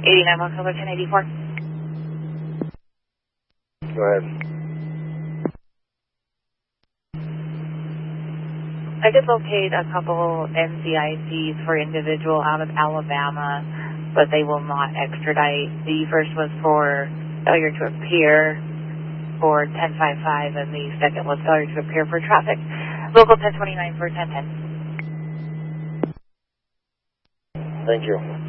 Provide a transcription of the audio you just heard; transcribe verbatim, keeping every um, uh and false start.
eighty-nine October ten eighty-four. Go ahead. I did locate a couple N C I Cs for individual out of Alabama, but they will not extradite. The first was for failure to appear for ten fifty-five, and the second was failure to appear for traffic. Local ten twenty-nine for ten ten. Thank you.